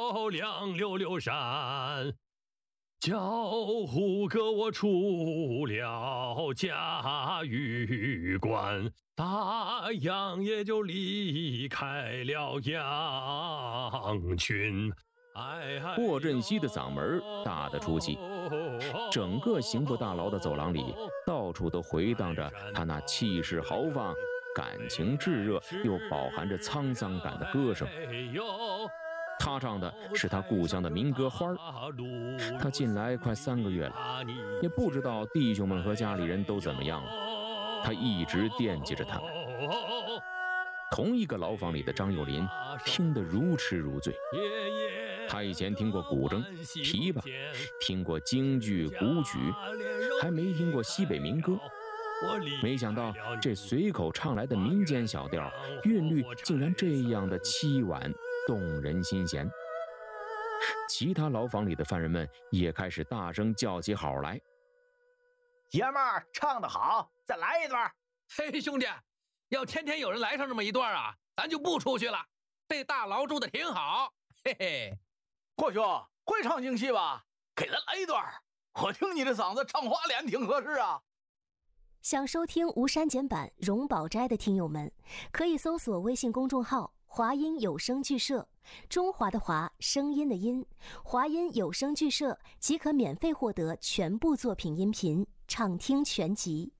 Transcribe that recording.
漂亮溜溜闪，叫呼哥我出了嘉峪关，大洋也就离开了羊群。 霍振西的嗓门大得出奇，整个刑部大牢的走廊里，到处都回荡着他那气势豪放、感情炙热又饱含着沧桑感的歌声。他唱的是他故乡的民歌《花儿》。他进来快3个月了，也不知道弟兄们和家里人都怎么样了。他一直惦记着他们。同一个牢房里的张幼林听得如痴如醉。他以前听过古筝、琵琶，听过京剧、古曲，还没听过西北民歌。没想到这随口唱来的民间小调，韵律竟然这样的凄婉动人心弦。其他牢房里的犯人们也开始大声叫起好来：“ 爷们儿唱得好，再来一段！” 嘿，兄弟，要天天有人来上这么一段啊，咱就不出去了。这大牢住的挺好，嘿嘿。 霍兄会唱京戏吧？给咱来一段，我听你这嗓子唱花脸挺合适啊。 想收听无删减版荣宝斋的听友们，可以搜索微信公众号华音有声剧社，中华的华，声音的音，华音有声剧社即可免费获得全部作品音频，畅听全集。